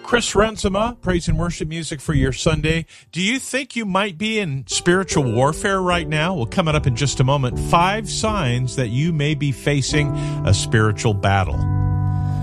Chris Renzema, praise and worship music for your Sunday. Do you think you might be in spiritual warfare right now? Well, coming up in just a moment, 5 signs that you may be facing a spiritual battle.